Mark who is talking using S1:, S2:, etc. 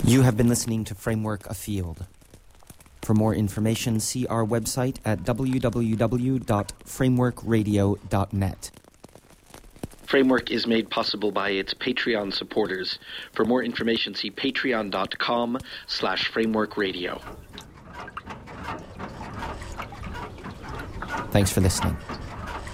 S1: You have been listening to Framework Afield. For more information, see our website at www.frameworkradio.net.
S2: Framework is made possible by its Patreon supporters. For more information, see patreon.com/frameworkradio.
S1: Thanks for listening.